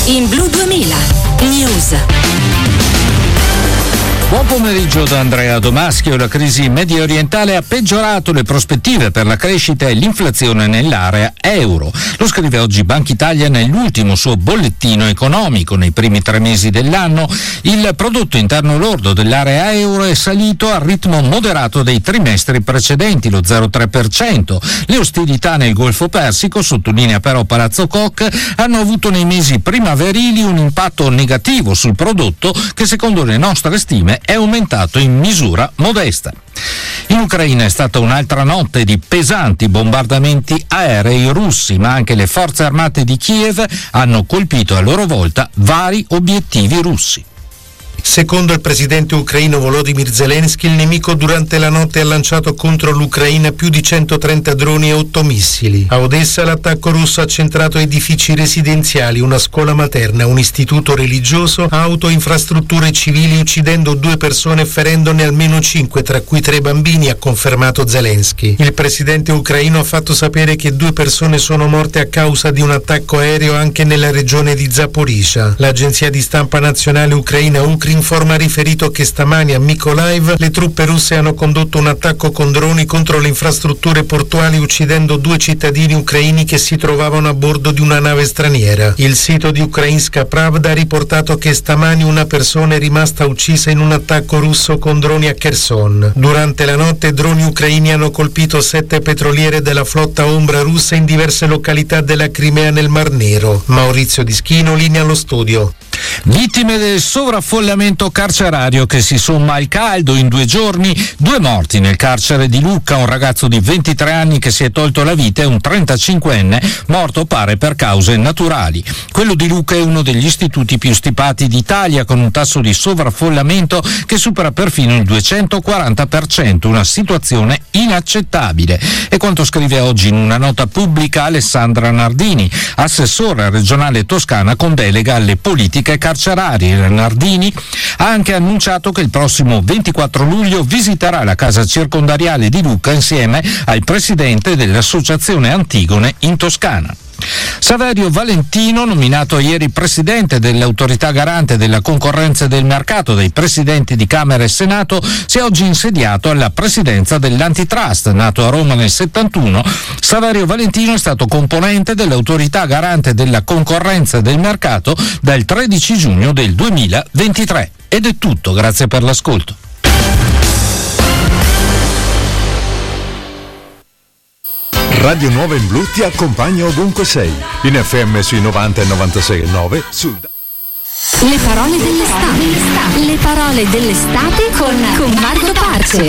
In Blu 2000 News. Buon pomeriggio da Andrea Domaschio. La crisi medio orientale ha peggiorato le prospettive per la crescita e l'inflazione nell'area euro. Lo scrive oggi Banca Italia nell'ultimo suo bollettino economico. Nei primi 3 mesi dell'anno il prodotto interno lordo dell'area euro è salito al ritmo moderato dei trimestri precedenti, lo 0,3%. Le ostilità nel Golfo Persico, sottolinea però Palazzo Koch, hanno avuto nei mesi primaverili un impatto negativo sul prodotto che, secondo le nostre stime, è aumentato in misura modesta. In Ucraina è stata un'altra notte di pesanti bombardamenti aerei russi, ma anche le forze armate di Kiev hanno colpito a loro volta vari obiettivi russi. Secondo il presidente ucraino Volodymyr Zelensky, il nemico durante la notte ha lanciato contro l'Ucraina più di 130 droni e 8 missili. A Odessa l'attacco russo ha centrato edifici residenziali, una scuola materna, un istituto religioso, auto e infrastrutture civili, uccidendo 2 persone e ferendone almeno 5, tra cui 3 bambini, ha confermato Zelensky. Il presidente ucraino ha fatto sapere che 2 persone sono morte a causa di un attacco aereo anche nella regione di Zaporizhzhia. L'agenzia di stampa nazionale ucraina Ukrinform ha riferito che stamani a Mykolaiv le truppe russe hanno condotto un attacco con droni contro le infrastrutture portuali, uccidendo 2 cittadini ucraini che si trovavano a bordo di una nave straniera. Il sito di Ukrainska Pravda ha riportato che stamani una persona è rimasta uccisa in un attacco russo con droni a Kherson. Durante la notte droni ucraini hanno colpito 7 petroliere della flotta ombra russa in diverse località della Crimea nel Mar Nero. Maurizio Dischino, linea allo studio. Vittime del sovraffollamento carcerario che si somma al caldo. In 2 giorni 2 morti nel carcere di Lucca, un ragazzo di 23 anni che si è tolto la vita e un 35enne morto pare per cause naturali. Quello di Lucca è uno degli istituti più stipati d'Italia, con un tasso di sovraffollamento che supera perfino il 240%, una situazione inaccettabile. E quanto scrive oggi in una nota pubblica Alessandra Nardini, assessore regionale toscana con delega alle politiche carcerarie. Nardini ha anche annunciato che il prossimo 24 luglio visiterà la casa circondariale di Lucca insieme al presidente dell'associazione Antigone in Toscana. Saverio Valentino, nominato ieri presidente dell'autorità garante della concorrenza e del mercato dei presidenti di Camera e Senato, si è oggi insediato alla presidenza dell'Antitrust. Nato a Roma nel 71, Saverio Valentino è stato componente dell'autorità garante della concorrenza e del mercato dal 13 giugno del 2023. Ed è tutto, grazie per l'ascolto. Radio Nuova in Blu ti accompagna ovunque sei, in FM sui 90 e 96,9 sul... Le parole dell'estate. Le parole dell'estate con Marco Parce.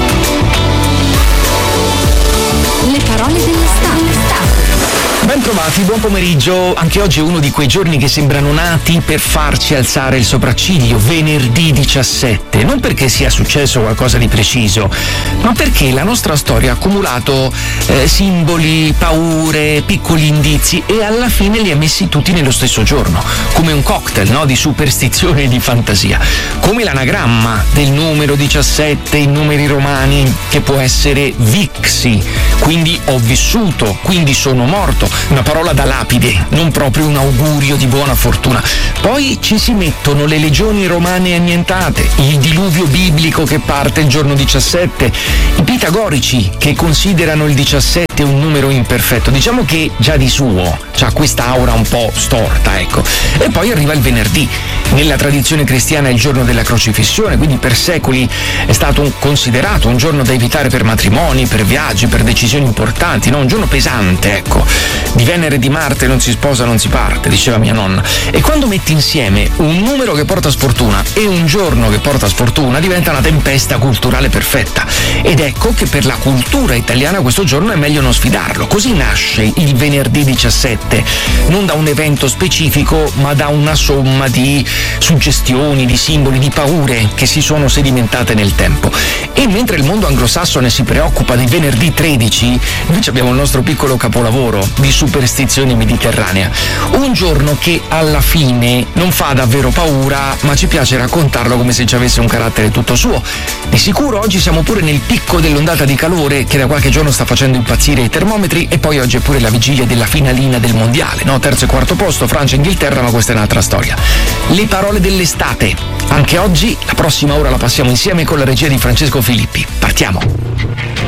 Le parole dell'estate. Ben trovati, buon pomeriggio. Anche oggi è uno di quei giorni che sembrano nati per farci alzare il sopracciglio, venerdì 17. Non perché sia successo qualcosa di preciso, ma perché la nostra storia ha accumulato simboli, paure, piccoli indizi e alla fine li ha messi tutti nello stesso giorno, come un cocktail, no? Di superstizione e di fantasia. Come l'anagramma del numero 17 in numeri romani, che può essere vixi, quindi ho vissuto, quindi sono morto. Una parola da lapide, non proprio un augurio di buona fortuna. Poi ci si mettono le legioni romane annientate, il diluvio biblico che parte il giorno 17, i pitagorici che considerano il 17 un numero imperfetto. Diciamo che già di suo c'ha questa aura un po' storta, ecco. E poi arriva il venerdì. Nella tradizione cristiana è il giorno della crocifissione, quindi per secoli è stato considerato un giorno da evitare per matrimoni, per viaggi, per decisioni importanti, no? Un giorno pesante, ecco. Di Venere e di Marte non si sposa, non si parte, diceva mia nonna. E quando metti insieme un numero che porta sfortuna e un giorno che porta sfortuna, diventa una tempesta culturale perfetta. Ed ecco che per la cultura italiana questo giorno è meglio non sfidarlo. Così nasce il venerdì 17, non da un evento specifico, ma da una somma di suggestioni, di simboli, di paure che si sono sedimentate nel tempo. E mentre il mondo anglosassone si preoccupa di venerdì 13, invece abbiamo il nostro piccolo capolavoro di superstizione mediterranea. Un giorno che alla fine non fa davvero paura, ma ci piace raccontarlo come se ci avesse un carattere tutto suo. Di sicuro oggi siamo pure nel picco dell'ondata di calore che da qualche giorno sta facendo impazzire salire i termometri e poi oggi è pure la vigilia della finalina del mondiale, no? Terzo e quarto posto, Francia e Inghilterra, ma questa è un'altra storia. Le parole dell'estate. Anche oggi, la prossima ora la passiamo insieme con la regia di Francesco Filippi. Partiamo!